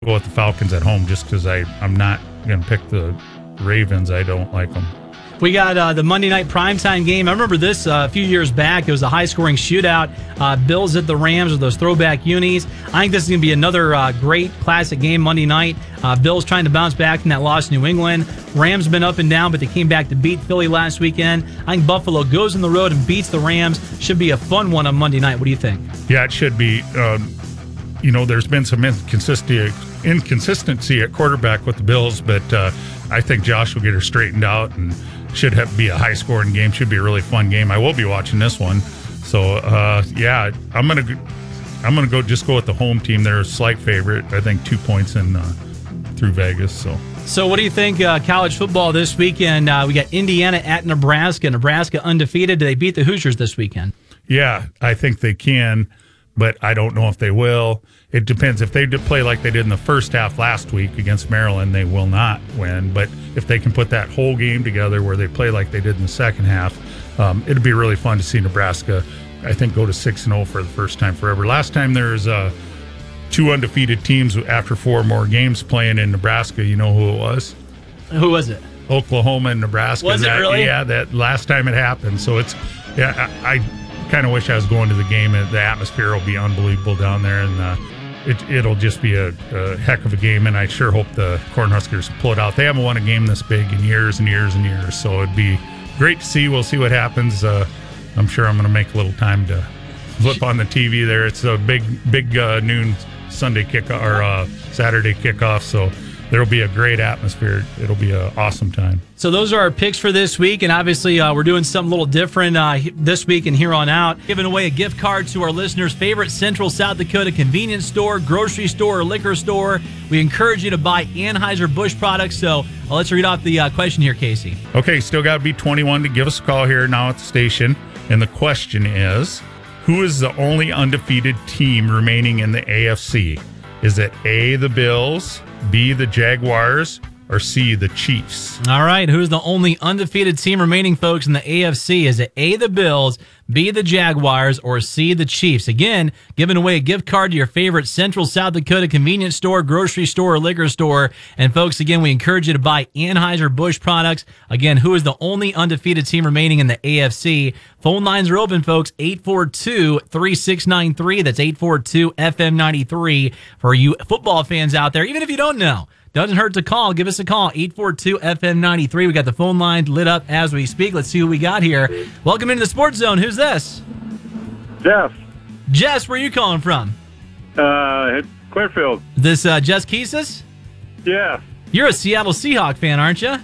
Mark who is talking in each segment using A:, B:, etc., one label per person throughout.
A: go with the Falcons at home just because I'm not going to pick the Ravens. I don't like them.
B: We got the Monday night primetime game. I remember this a few years back. It was a high-scoring shootout. Bills at the Rams with those throwback unis. I think this is going to be another great classic game Monday night. Bills trying to bounce back from that loss to New England. Rams been up and down, but they came back to beat Philly last weekend. I think Buffalo goes on the road and beats the Rams. Should be a fun one on Monday night. What do you think?
A: Yeah, it should be. There's been some inconsistency at quarterback with the Bills, but I think Josh will get her straightened out and should be a high-scoring game. Should be a really fun game. I will be watching this one. So, I'm gonna go with the home team. They're a slight favorite. I think 2 points in through Vegas.
B: So what do you think college football this weekend? We got Indiana at Nebraska. Nebraska undefeated. Do they beat the Hoosiers this weekend?
A: Yeah, I think they can, but I don't know if they will. It depends. If they play like they did in the first half last week against Maryland, they will not win. But if they can put that whole game together where they play like they did in the second half, it'd be really fun to see Nebraska, I think, go to 6-0 for the first time forever. Last time there was 2 undefeated teams after 4 more games playing in Nebraska. You know who it was?
B: Who was it?
A: Oklahoma and Nebraska.
B: Was it really?
A: Yeah, that last time it happened. So I kind of wish I was going to the game. And the atmosphere will be unbelievable down there, and it'll just be a heck of a game. And I sure hope the Cornhuskers pull it out. They haven't won a game this big in years and years and years, so it'd be great to see. We'll see what happens. I'm sure I'm going to make a little time to flip on the TV there. It's a big noon Sunday kickoff or Saturday kickoff, so there'll be a great atmosphere. It'll be an awesome time.
B: So those are our picks for this week, and obviously we're doing something a little different this week and here on out. Giving away a gift card to our listeners' favorite Central South Dakota convenience store, grocery store, or liquor store. We encourage you to buy Anheuser-Busch products. So let's read off the question here, Casey.
A: Okay, still got to be 21 to give us a call here now at the station. And the question is, who is the only undefeated team remaining in the AFC? Is it A, the Bills, B, the Jaguars, or C, the Chiefs?
B: All right, who's the only undefeated team remaining, folks, in the AFC? Is it A, the Bills, B, the Jaguars, or C, the Chiefs? Again, giving away a gift card to your favorite Central South Dakota convenience store, grocery store, or liquor store. And, folks, again, we encourage you to buy Anheuser-Busch products. Again, who is the only undefeated team remaining in the AFC? Phone lines are open, folks, 842-3693. That's 842-FM93 for you football fans out there, even if you don't know. Doesn't hurt to call. Give us a call, 842-FM93. We got the phone line lit up as we speak. Let's see who we got here. Welcome into the Sports Zone. Who's this?
C: Jeff.
B: Jess, where are you calling from?
C: Clearfield.
B: This Jess Keesis?
C: Yeah.
B: You're a Seattle Seahawk fan, aren't you?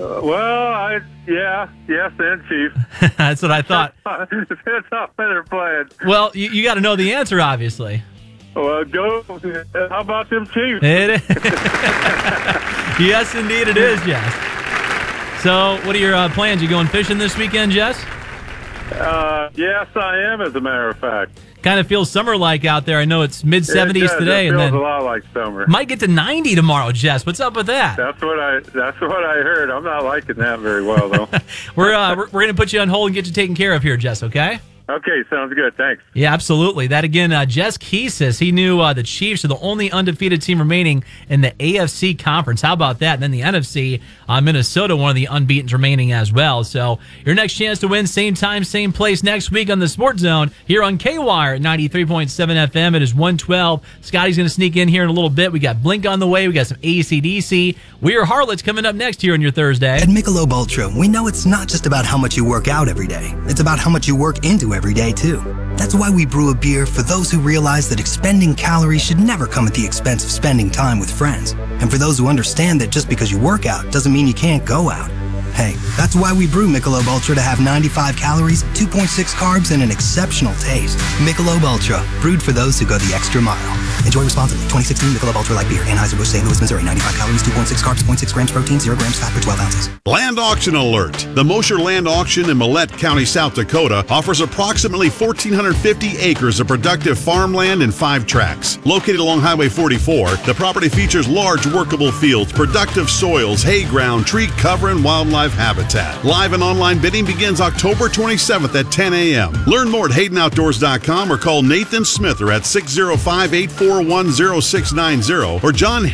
C: Yes, and Chief.
B: That's what I thought.
C: Depends how they're playing.
B: Well, you got to know the answer, obviously.
C: Well, go. How about them Chiefs?
B: It is. Yes, indeed it is, Jess. So, what are your plans? You going fishing this weekend, Jess?
C: Yes, I am, as a matter of fact.
B: Kind of feels summer-like out there. I know it's mid-70s today.
C: It
B: and
C: feels
B: then
C: a lot like summer.
B: Might get to 90 tomorrow, Jess. What's up with that?
C: That's what I heard. I'm not liking that very well, though.
B: We're going to put you on hold and get you taken care of here, Jess, okay?
C: Okay, sounds good. Thanks.
B: Yeah, absolutely. That again, Jess Keesis, he knew the Chiefs are the only undefeated team remaining in the AFC conference. How about that? And then the NFC, Minnesota, one of the unbeaten remaining as well. So your next chance to win, same time, same place next week on the Sports Zone here on K-Wire at 93.7 FM. It is 1:12. Scotty's going to sneak in here in a little bit. We got Blink on the way. We got some AC/DC. We Are Harlots coming up next here on your Thursday.
D: At Michelob Ultra, we know it's not just about how much you work out every day. It's about how much you work into every day, too. That's why we brew a beer for those who realize that expending calories should never come at the expense of spending time with friends. And for those who understand that just because you work out doesn't mean you can't go out. Hey, that's why we brew Michelob Ultra to have 95 calories, 2.6 carbs, and an exceptional taste. Michelob Ultra, brewed for those who go the extra mile. Enjoy responsibly. 2016 Michelob Ultra Light Beer. Anheuser-Busch, St. Louis, Missouri. 95 calories, 2.6 carbs, 0.6 grams protein, 0 grams fat per 12 ounces.
E: Land auction alert. The Mosher Land Auction in Millette County, South Dakota offers approximately 1,450 acres of productive farmland in 5 tracts. Located along Highway 44, the property features large workable fields, productive soils, hay ground, tree cover, and wildlife habitat. Live and online bidding begins October 27th at 10 a.m. Learn more at HaydenOutdoors.com or call Nathan Smither at 605-840 641-0690 or John